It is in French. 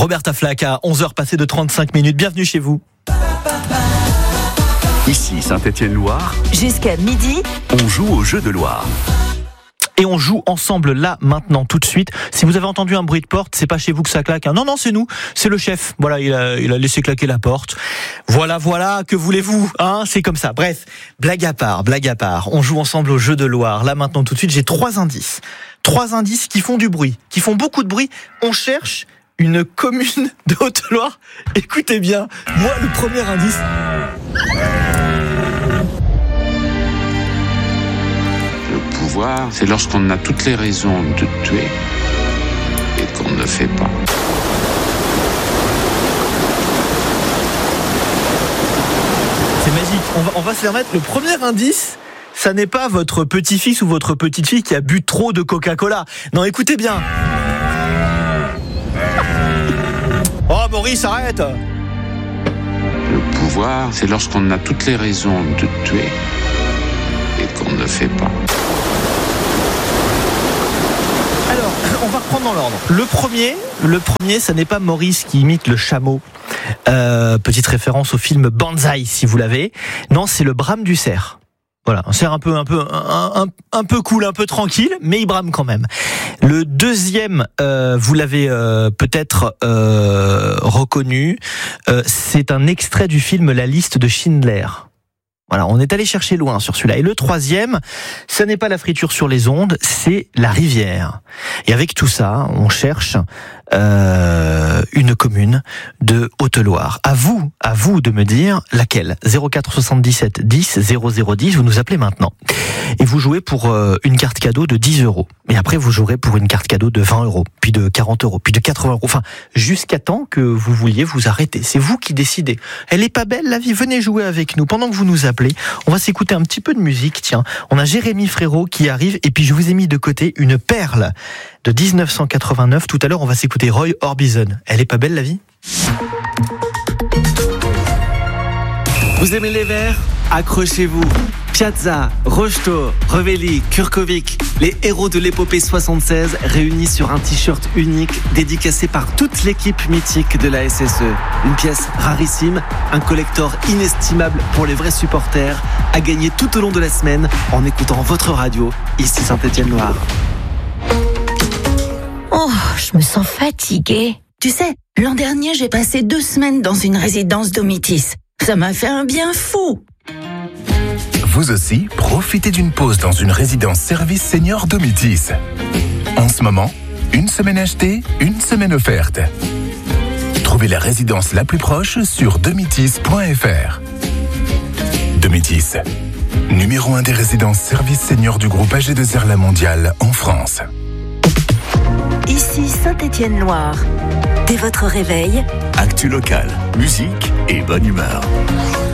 Roberta Flack à 11h passées de 35 minutes. Bienvenue chez vous. Ici Saint-Étienne-Loire. Jusqu'à midi, On joue au jeu de Loire. Et on joue ensemble là, maintenant, tout de suite. Si vous avez entendu un bruit de porte, c'est pas chez vous que ça claque. Non, c'est nous. C'est le chef. Voilà, il a laissé claquer la porte. Voilà, que voulez-vous, hein? C'est comme ça. Bref, blague à part. On joue ensemble au jeu de Loire. Là, maintenant, tout de suite, j'ai 3 indices. 3 indices qui font du bruit, qui font beaucoup de bruit. On cherche une commune de Haute-Loire. Écoutez bien. Moi, le premier indice. Le pouvoir, c'est lorsqu'on a toutes les raisons de tuer et qu'on ne le fait pas. C'est magique. On va se permettre. Le premier indice, ça n'est pas votre petit-fils ou votre petite-fille qui a bu trop de Coca-Cola. Non, écoutez bien. Oh, Maurice, arrête. Le pouvoir, c'est lorsqu'on a toutes les raisons de tuer et qu'on ne le fait pas. Alors, on va reprendre dans l'ordre. Le premier, ça n'est pas Maurice qui imite le chameau. Petite référence au film Banzai, si vous l'avez. Non, c'est le brame du cerf. Voilà, un cerf un peu cool, un peu tranquille, mais il brame quand même. Le deuxième, vous l'avez peut-être reconnu, c'est un extrait du film La liste de Schindler. Voilà, on est allé chercher loin sur celui-là. Et le troisième, ça n'est pas la friture sur les ondes, c'est la rivière. Et avec tout ça, on cherche une commune de Haute-Loire. À vous de me dire laquelle. 04 77 10 0010, vous nous appelez maintenant. Et vous jouez pour une carte cadeau de 10 €. Et après, vous jouerez pour une carte cadeau de 20 €, puis de 40 €, puis de 80 €. Enfin, jusqu'à temps que vous vouliez vous arrêter. C'est vous qui décidez. Elle est pas belle, la vie? Venez jouer avec nous. Pendant que vous nous appelez, on va s'écouter un petit peu de musique. Tiens, on a Jérémy Frérot qui arrive. Et puis, je vous ai mis de côté une perle de 1989. Tout à l'heure, on va s'écouter Roy Orbison. Elle est pas belle, la vie? Vous aimez les vers? Accrochez-vous. Piazza, Rocheteau, Revelli, Kurkovic, les héros de l'épopée 76 réunis sur un t-shirt unique dédicacé par toute l'équipe mythique de la SSE. Une pièce rarissime, un collector inestimable pour les vrais supporters, à gagner tout au long de la semaine en écoutant votre radio, ici Saint-Étienne-Loire. oh, je me sens fatiguée. Tu sais, l'an dernier, j'ai passé 2 semaines dans une résidence Domitis. Ça m'a fait un bien fou. Vous aussi, profitez d'une pause dans une résidence service senior Domitis. En ce moment, une semaine achetée, une semaine offerte. Trouvez la résidence la plus proche sur domitis.fr. Domitis, numéro 1 des résidences service senior du groupe AG2R La Mondiale en France. Ici Saint-Étienne-Loire. Dès votre réveil, Actu local, musique et bonne humeur.